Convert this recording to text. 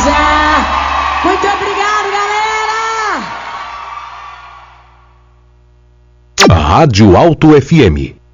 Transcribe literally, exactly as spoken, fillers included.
beleza? Muito obrigado, galera! Rádio Alto F M.